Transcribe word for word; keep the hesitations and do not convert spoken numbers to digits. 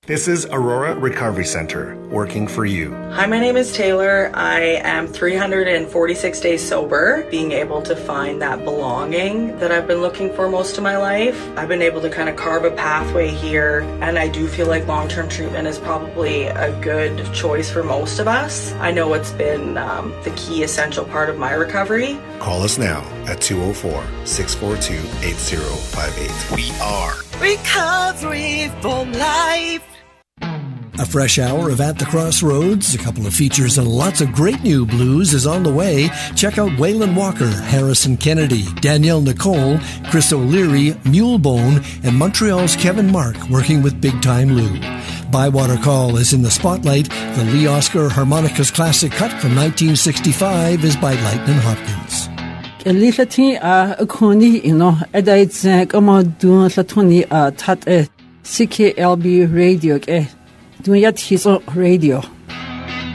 This is Aurora Recovery Center, working for you. Hi, my name is Taylor. I am three hundred forty-six days sober, being able to find that belonging that I've been looking for most of my life. I've been able to kind of carve a pathway here, and I do feel like long-term treatment is probably a good choice for most of us. I know it's been um, the key essential part of my recovery. Call us now at two oh four, six four two, eight oh five eight. We are Recovery for Life. A fresh hour of At the Crossroads, a couple of features, and lots of great new blues is on the way. Check out Waylon Walker, Harrison Kennedy, Danielle Nicole, Chris O'Leary, Mulebone, and Montreal's Kevin Mark working with Big Time Lou. Bywater Call is in the spotlight. The Lee Oscar Harmonicas classic cut from nineteen sixty-five is by Lightnin' Hopkins. Lithati a koni ino edait kama dun latoni a tat C K L B radio ke dunyat hiso radio.